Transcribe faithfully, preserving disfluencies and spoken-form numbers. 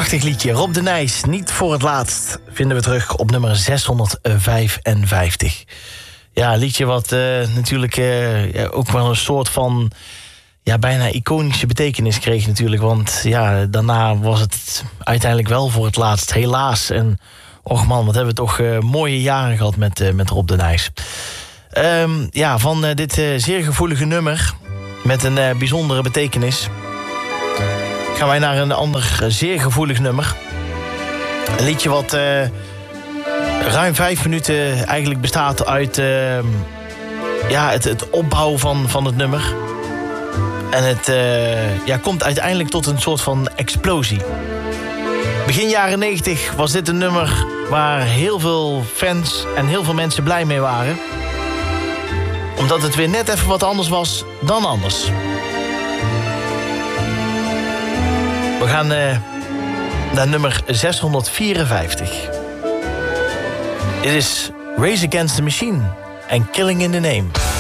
Prachtig liedje. Rob de Nijs, Niet voor het laatst, vinden we terug op nummer zeshonderdvijfenvijftig. Ja, een liedje wat uh, natuurlijk uh, ja, ook wel een soort van ja, bijna iconische betekenis kreeg natuurlijk. Want ja, daarna was het uiteindelijk wel voor het laatst, helaas. En och man, wat hebben we toch uh, mooie jaren gehad met, uh, met Rob de Nijs. Um, ja, van uh, dit uh, zeer gevoelige nummer met een uh, bijzondere betekenis gaan wij naar een ander uh, zeer gevoelig nummer. Een liedje wat uh, ruim vijf minuten eigenlijk bestaat uit uh, ja, het, het opbouwen van, van het nummer. En het uh, ja, komt uiteindelijk tot een soort van explosie. Begin jaren negentig was dit een nummer waar heel veel fans en heel veel mensen blij mee waren. Omdat het weer net even wat anders was dan anders. We gaan uh, naar nummer zeshonderdvierenvijftig. Dit is Rage Against the Machine en Killing in the Name.